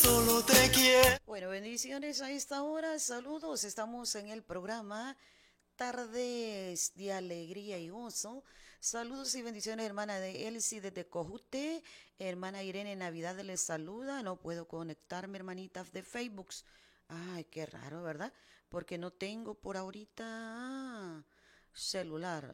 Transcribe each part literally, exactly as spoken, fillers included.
Solo te quiero. Bueno, bendiciones a esta hora, saludos, estamos en el programa Tardes de Alegría y Gozo. Saludos y bendiciones, hermana de Elsie desde Cojute, hermana Irene Navidad les saluda, no puedo conectarme, hermanita de Facebook. Ay, qué raro, ¿verdad? Porque no tengo por ahorita celular.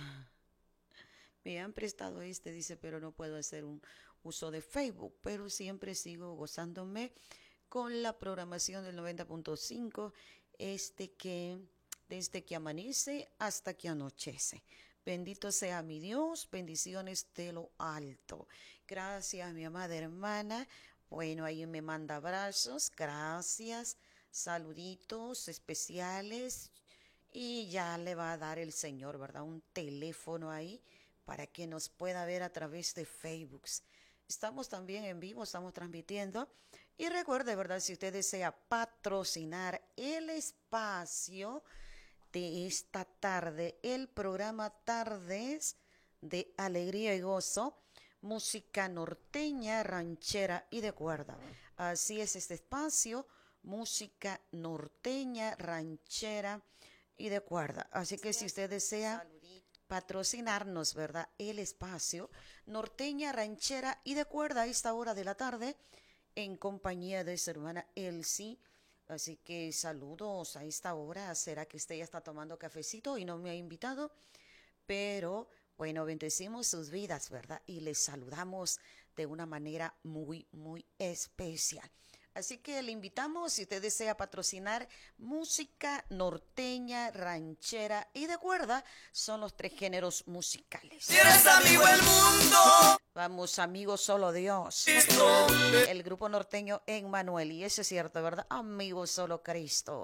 Me han prestado este, dice, pero no puedo hacer un uso de Facebook, pero siempre sigo gozándome con la programación del noventa punto cinco, este que desde que amanece hasta que anochece. Bendito sea mi Dios, bendiciones de lo alto. Gracias, mi amada hermana. Bueno, ahí me manda abrazos, gracias, saluditos especiales. Y ya le va a dar el Señor, ¿verdad? Un teléfono ahí para que nos pueda ver a través de Facebook. Estamos también en vivo, estamos transmitiendo. Y recuerde, ¿verdad? Si usted desea patrocinar el espacio de esta tarde, el programa Tardes de Alegría y Gozo, música norteña, ranchera y de cuerda. Así es este espacio, música norteña, ranchera y de cuerda. Así que si usted desea patrocinarnos, ¿verdad? El espacio norteña, ranchera y de cuerda a esta hora de la tarde en compañía de su hermana Elsie. Así que saludos a esta hora. ¿Será que usted ya está tomando cafecito y no me ha invitado? Pero bueno, bendecimos sus vidas, ¿verdad? Y les saludamos de una manera muy, muy especial. Así que le invitamos, si usted desea patrocinar música norteña, ranchera y de cuerda, son los tres géneros musicales. Si eres amigo el mundo. Vamos, amigo solo Dios. El grupo norteño Emmanuel, y eso es cierto, ¿verdad? Amigo solo Cristo.